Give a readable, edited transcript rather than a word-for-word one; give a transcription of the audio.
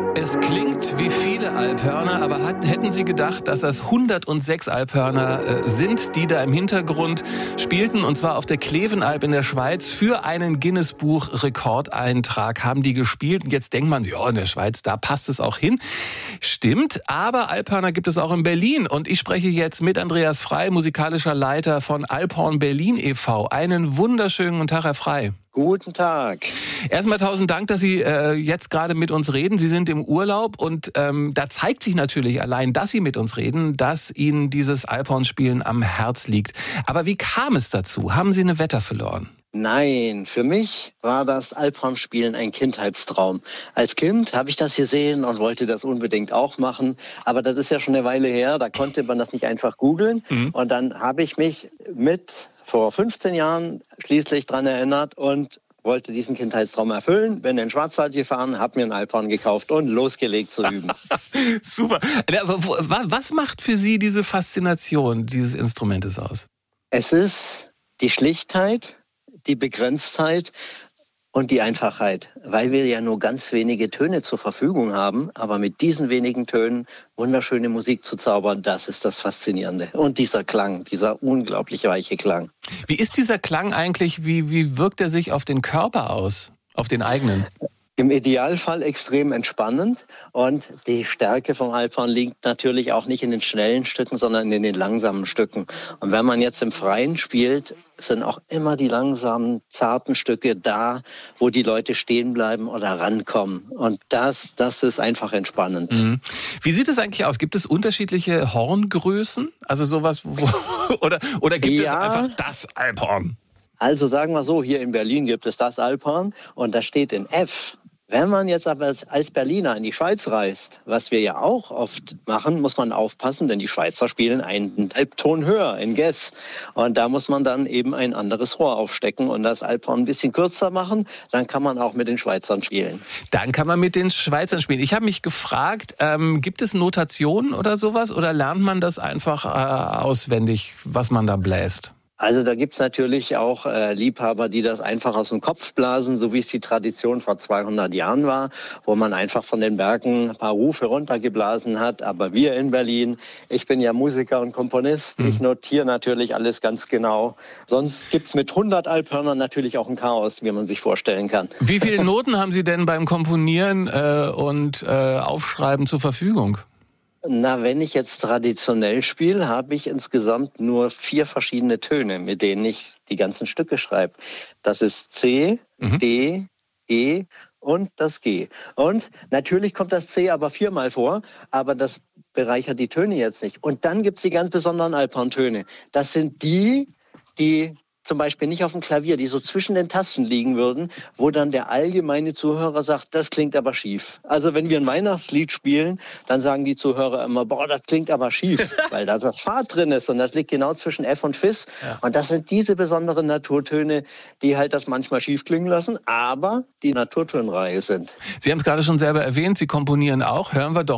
Es klingt wie viele Alphörner, aber hätten Sie gedacht, dass das 106 Alphörner sind, die da im Hintergrund spielten, und zwar auf der Klevenalp in der Schweiz für einen Guinness-Buch-Rekordeintrag haben die gespielt. Und jetzt denkt man, ja, in der Schweiz, da passt es auch hin. Stimmt, aber Alphörner gibt es auch in Berlin. Und ich spreche jetzt mit Andreas Frey, musikalischer Leiter von Alphorn Berlin e.V. Einen wunderschönen guten Tag, Herr Frey. Guten Tag. Erstmal 1000 Dank, dass Sie jetzt gerade mit uns reden. Sie sind im Urlaub und da zeigt sich natürlich allein, dass Sie mit uns reden, dass Ihnen dieses Alphorn-Spielen am Herz liegt. Aber wie kam es dazu? Haben Sie eine Wette verloren? Nein, für mich war das Alphorn-Spielen ein Kindheitstraum. Als Kind habe ich das gesehen und wollte das unbedingt auch machen. Aber das ist ja schon eine Weile her, da konnte man das nicht einfach googeln. Und dann habe ich mich vor 15 Jahren schließlich dran erinnert und wollte diesen Kindheitstraum erfüllen. Bin in den Schwarzwald gefahren, habe mir ein Alphorn gekauft und losgelegt zu üben. Super. Aber was macht für Sie diese Faszination dieses Instrumentes aus? Es ist die Schlichtheit, die Begrenztheit und die Einfachheit, weil wir ja nur ganz wenige Töne zur Verfügung haben, aber mit diesen wenigen Tönen wunderschöne Musik zu zaubern, das ist das Faszinierende. Und dieser Klang, dieser unglaublich weiche Klang. Wie ist dieser Klang eigentlich, wie wirkt er sich auf den Körper aus, auf den eigenen? Im Idealfall extrem entspannend, und die Stärke vom Alphorn liegt natürlich auch nicht in den schnellen Stücken, sondern in den langsamen Stücken. Und wenn man jetzt im Freien spielt, sind auch immer die langsamen, zarten Stücke da, wo die Leute stehen bleiben oder rankommen. Und das ist einfach entspannend. Mhm. Wie sieht es eigentlich aus? Gibt es unterschiedliche Horngrößen? Also sowas, oder gibt es einfach das Alphorn? Also sagen wir so, hier in Berlin gibt es das Alphorn und das steht in F. Wenn man jetzt aber als Berliner in die Schweiz reist, was wir ja auch oft machen, muss man aufpassen, denn die Schweizer spielen einen Halbton höher in Ges. Und da muss man dann eben ein anderes Rohr aufstecken und das Alphorn ein bisschen kürzer machen. Dann kann man auch mit den Schweizern spielen. Dann kann man mit den Schweizern spielen. Ich habe mich gefragt, gibt es Notationen oder sowas? Oder lernt man das einfach auswendig, was man da bläst? Also da gibt's natürlich auch Liebhaber, die das einfach aus dem Kopf blasen, so wie es die Tradition vor 200 Jahren war, wo man einfach von den Bergen ein paar Rufe runtergeblasen hat. Aber wir in Berlin, ich bin ja Musiker und Komponist, ich notiere natürlich alles ganz genau. Sonst gibt's mit 100 Alphörnern natürlich auch ein Chaos, wie man sich vorstellen kann. Wie viele Noten haben Sie denn beim Komponieren und Aufschreiben zur Verfügung? Na, wenn ich jetzt traditionell spiele, habe ich insgesamt nur 4 verschiedene Töne, mit denen ich die ganzen Stücke schreibe. Das ist C, D, E und das G. Und natürlich kommt das C aber 4-mal vor, aber das bereichert die Töne jetzt nicht. Und dann gibt es die ganz besonderen Alphorn-Töne. Das sind die zum Beispiel nicht auf dem Klavier, die so zwischen den Tasten liegen würden, wo dann der allgemeine Zuhörer sagt, das klingt aber schief. Also wenn wir ein Weihnachtslied spielen, dann sagen die Zuhörer immer, boah, das klingt aber schief, weil da das Fad drin ist und das liegt genau zwischen F und Fis. Ja. Und das sind diese besonderen Naturtöne, die halt das manchmal schief klingen lassen, aber die Naturtonreihe sind. Sie haben es gerade schon selber erwähnt, Sie komponieren auch. Hören wir doch